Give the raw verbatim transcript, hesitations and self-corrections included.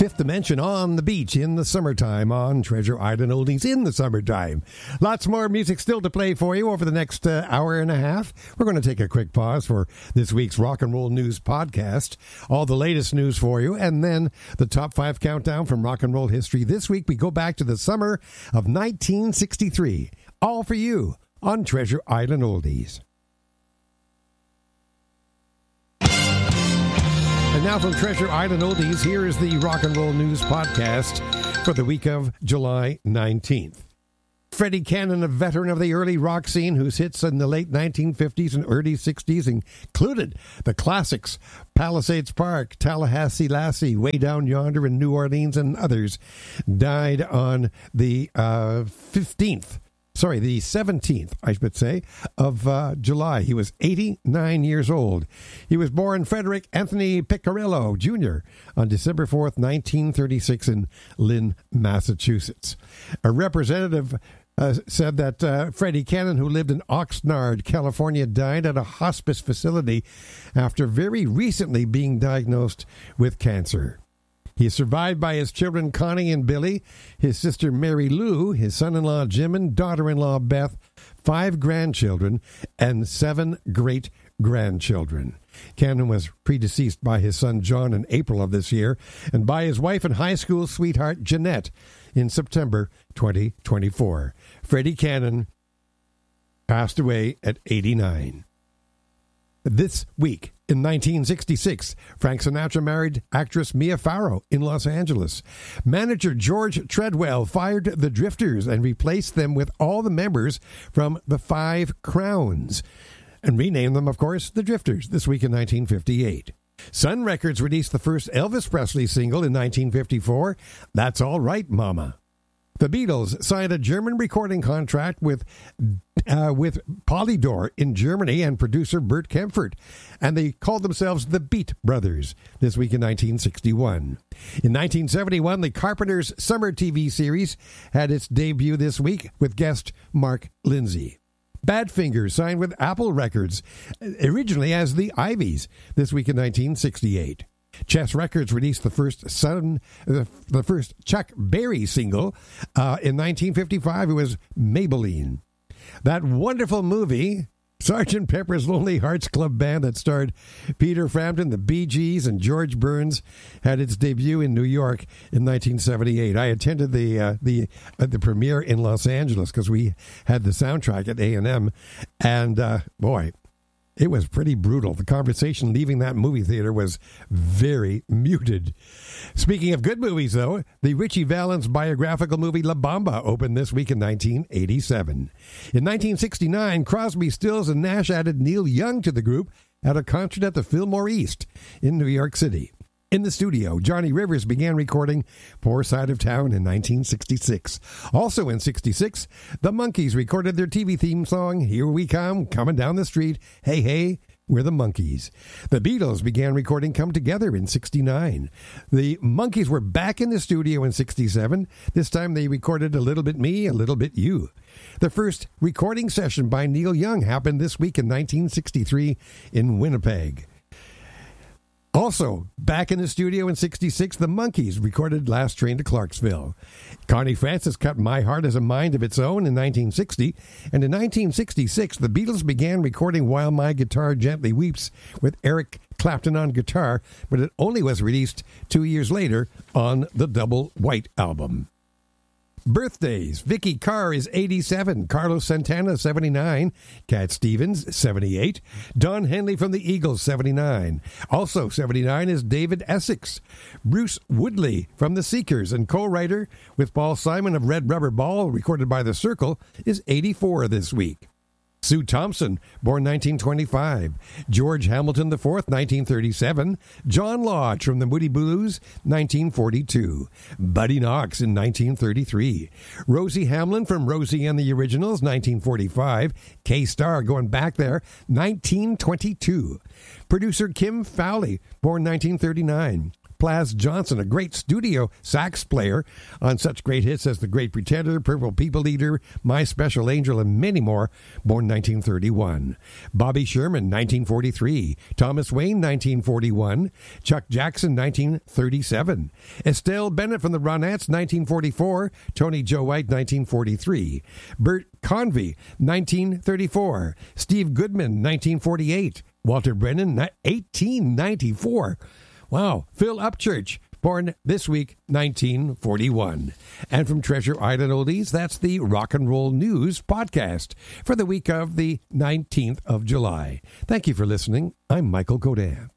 Fifth Dimension on the beach in the summertime on Treasure Island Oldies in the summertime. Lots more music still to play for you over the next uh, hour and a half. We're going to take a quick pause for this week's Rock and Roll News podcast. All the latest news for you, and then the top five countdown from rock and roll history. This week we go back to the summer of nineteen sixty-three. All for you on Treasure Island Oldies. And now from Treasure Island Oldies, here is the Rock and Roll News podcast for the week of July nineteenth. Freddie Cannon, a veteran of the early rock scene whose hits in the late nineteen fifties and early sixties included the classics Palisades Park, Tallahassee Lassie, Way Down Yonder in New Orleans, and others, died on the uh, fifteenth. Sorry, the seventeenth, I should say, of uh, July. He was eighty-nine years old. He was born Frederick Anthony Piccirillo, Junior on December fourth, nineteen thirty-six in Lynn, Massachusetts. A representative uh, said that uh, Freddie Cannon, who lived in Oxnard, California, died at a hospice facility after very recently being diagnosed with cancer. He is survived by his children Connie and Billy, his sister Mary Lou, his son-in-law Jim, and daughter-in-law Beth, five grandchildren, and seven great-grandchildren. Cannon was predeceased by his son John in April of this year, and by his wife and high school sweetheart Jeanette in September twenty twenty-four. Freddie Cannon passed away at eighty-nine. This week, in nineteen sixty-six, Frank Sinatra married actress Mia Farrow in Los Angeles. Manager George Treadwell fired the Drifters and replaced them with all the members from the Five Crowns, and renamed them, of course, the Drifters, this week in nineteen fifty-eight. Sun Records released the first Elvis Presley single in nineteen fifty-four, That's All Right, Mama. The Beatles signed a German recording contract with uh, with Polydor in Germany and producer Bert Kaempfert, and they called themselves the Beat Brothers this week in nineteen sixty-one. In nineteen seventy-one, the Carpenters' summer T V series had its debut this week with guest Mark Lindsay. Badfinger signed with Apple Records, originally as the Ivies, this week in nineteen sixty-eight. Chess Records released the first Sun, uh, the first Chuck Berry single uh, in nineteen fifty-five. It was Maybelline. That wonderful movie, Sergeant Pepper's Lonely Hearts Club Band, that starred Peter Frampton, the Bee Gees, and George Burns, had its debut in New York in nineteen seventy-eight. I attended the uh, the uh, the premiere in Los Angeles because we had the soundtrack at A and M, and uh, boy, it was pretty brutal. The conversation leaving that movie theater was very muted. Speaking of good movies, though, the Richie Valens biographical movie La Bamba opened this week in nineteen eighty-seven. In nineteen sixty-nine, Crosby, Stills, and Nash added Neil Young to the group at a concert at the Fillmore East in New York City. In the studio, Johnny Rivers began recording Poor Side of Town in nineteen sixty-six. Also in sixty-six, the Monkees recorded their T V theme song, Here We Come, Coming Down the Street, Hey Hey, We're the Monkees. The Beatles began recording Come Together in sixty-nine. The Monkees were back in the studio in sixty-seven. This time they recorded A Little Bit Me, A Little Bit You. The first recording session by Neil Young happened this week in nineteen sixty-three in Winnipeg. Also, back in the studio in sixty-six, the Monkees recorded Last Train to Clarksville. Connie Francis cut My Heart Has a Mind of Its Own in nineteen sixty, and in nineteen sixty-six, the Beatles began recording While My Guitar Gently Weeps with Eric Clapton on guitar, but it only was released two years later on the Double White album. Birthdays. Vicky Carr is eighty-seven. Carlos Santana, seventy-nine. Cat Stevens, seventy-eight. Don Henley from the Eagles, seventy-nine. Also seventy-nine is David Essex. Bruce Woodley from the Seekers and co-writer with Paul Simon of Red Rubber Ball, recorded by The Circle, is eighty-four this week. Sue Thompson, born nineteen twenty-five. George Hamilton the fourth, nineteen thirty-seven. John Lodge from the Moody Blues, nineteen forty-two. Buddy Knox in nineteen thirty-three. Rosie Hamlin from Rosie and the Originals, nineteen forty-five. K-Star, going back there, nineteen twenty-two. Producer Kim Fowley, born nineteen thirty-nine. Plas Johnson, a great studio sax player on such great hits as The Great Pretender, Purple People Eater, My Special Angel, and many more, born nineteen thirty-one. Bobby Sherman, nineteen forty-three. Thomas Wayne, nineteen forty-one. Chuck Jackson, nineteen thirty-seven. Estelle Bennett from the Ronettes, nineteen forty-four. Tony Joe White, nineteen forty-three. Bert Convey, nineteen thirty-four. Steve Goodman, nineteen forty-eight. Walter Brennan, eighteen ninety-four. Wow. Phil Upchurch, born this week, nineteen forty-one. And from Treasure Island Oldies, that's the Rock and Roll News podcast for the week of the nineteenth of July. Thank you for listening. I'm Michael Godin.